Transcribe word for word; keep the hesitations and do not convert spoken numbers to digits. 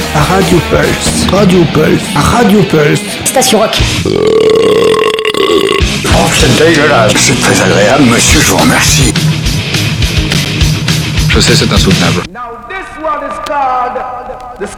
Radio Pulse, Radio Pulse, Radio Pulse. Station Rock. Oh, c'est dégueulasse. C'est très agréable, monsieur, je vous remercie. Je sais, c'est insoutenable. Now this one is called the